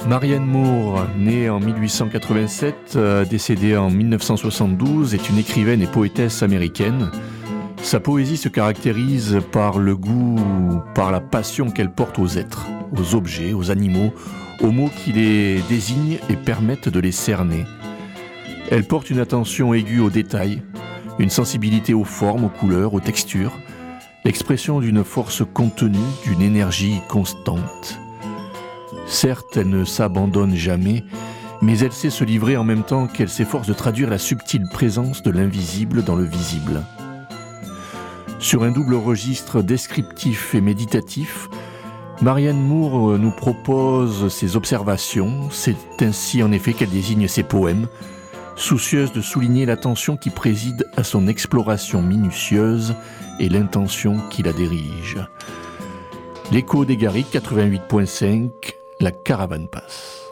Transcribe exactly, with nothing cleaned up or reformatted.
Marianne Moore, née en mille huit cent quatre-vingt-sept, euh, décédée en mille neuf cent soixante-douze, est une écrivaine et poétesse américaine. Sa poésie se caractérise par le goût, par la passion qu'elle porte aux êtres, aux objets, aux animaux, aux mots qui les désignent et permettent de les cerner. Elle porte une attention aiguë aux détails, une sensibilité aux formes, aux couleurs, aux textures, l'expression d'une force contenue, d'une énergie constante. Certes, elle ne s'abandonne jamais, mais elle sait se livrer en même temps qu'elle s'efforce de traduire la subtile présence de l'invisible dans le visible. Sur un double registre descriptif et méditatif, Marianne Moore nous propose ses observations. C'est ainsi en effet qu'elle désigne ses poèmes, soucieuse de souligner l'attention qui préside à son exploration minutieuse et l'intention qui la dirige. L'écho des Garrigues, quatre-vingt-huit virgule cinq, la caravane passe.